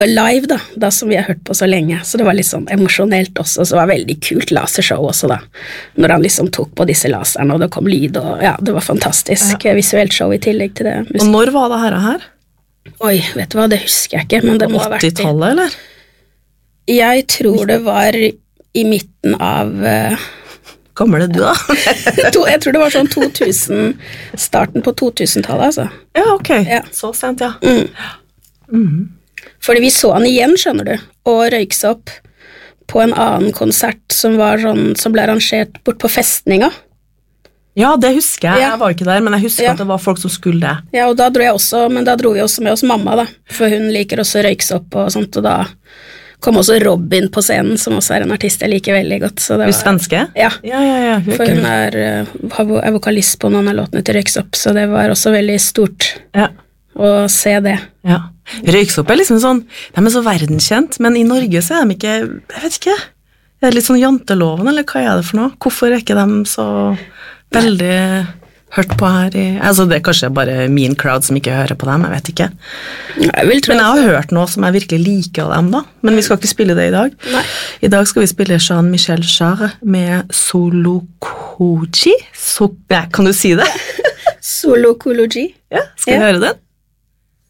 live da som vi har hørt på så lenge, så det var litt sånn emosjonelt også, så det var veldig kult lasershow også da, når han liksom tok på disse laserne, og det kom lyd, og ja, det var fantastisk visuelt show i tillegg til det. Og når var det her? Oi, vet du hva, det husker jeg ikke, men det må ha vært 80-tallet, eller? Jeg tror det var i midten av... Gammel du da? Jeg tror det var sånn 2000, starten på 2000-tallet, altså. Ja, ok. Ja. Så sent, ja. Fordi vi så han igjen, skjønner du, og røykse opp på en annen konsert som var sånn, som ble arrangert bort på festninga. Ja, det husker jeg. Jeg var ikke der, men jeg husker at det var folk som skulle det. Ja, og da dro jeg også, men da dro vi også med oss mamma da, for hun liker også røykse opp og sånt, og da kom også Robin på scenen, som også en artist jeg liker veldig godt. Så det var, svenske? Ja, for hun er vokalist på noen av låtene til Røyksopp, så det var også veldig stort å se det. Ja, Røyksopp liksom sånn, de så verdenskjent, men i Norge så de ikke, jeg vet ikke, det litt sånn janteloven, eller hva det for noe? Hvorfor ikke de så veldig... hørt på her altså det kanskje bare min crowd som ikke hører på dem, jeg vet ikke. Men jeg har hørt noe som jeg virkelig liker av dem da, men vi skal ikke spille det i dag. Nei. I dag skal vi spille Jean-Michel Jarre med Solokologi. Kan du si det? Solokologi. Ja, skal vi høre den?